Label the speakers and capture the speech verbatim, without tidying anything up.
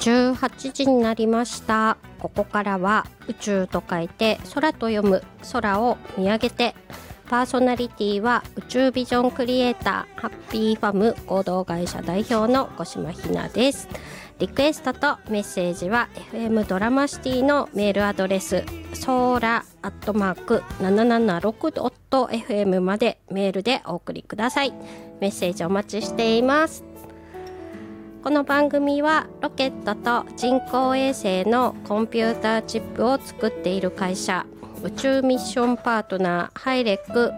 Speaker 1: じゅうはちじになりました。ここからは宇宙と書いて空と読む、空を見上げて。パーソナリティは宇宙ビジョンクリエイター、ハッピーファム合同会社代表の五島ひなです。リクエストとメッセージは エフエム ドラマシティのメールアドレスソーラアットマーク ななななろくドットエフエム までメールでお送りください。メッセージお待ちしています。この番組はロケットと人工衛星のコンピューターチップを作っている会社宇宙ミッションパートナーハイレック